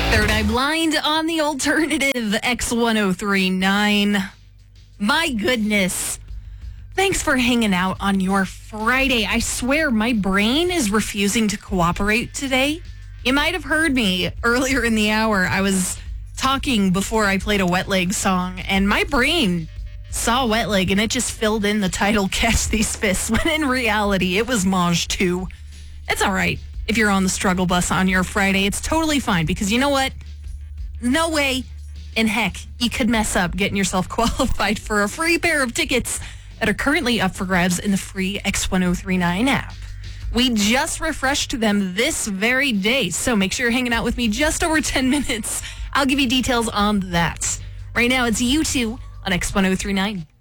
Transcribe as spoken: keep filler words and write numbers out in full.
Third Eye Blind on the alternative X ten thirty-nine. My goodness. Thanks for hanging out on your Friday. I swear my brain is refusing to cooperate today. You might have heard me earlier in the hour. I was talking before I played a Wet Leg song, and my brain saw Wet Leg, and it just filled in the title Catch These Fists, when in reality, it was Maj two. It's all right if you're on the struggle bus on your Friday. It's totally fine, because you know what? No way in heck you could mess up getting yourself qualified for a free pair of tickets that are currently up for grabs in the free X ten thirty-nine app. We just refreshed them this very day, so make sure you're hanging out with me just over ten minutes. I'll give you details on that. Right now, it's U two on X ten thirty-nine.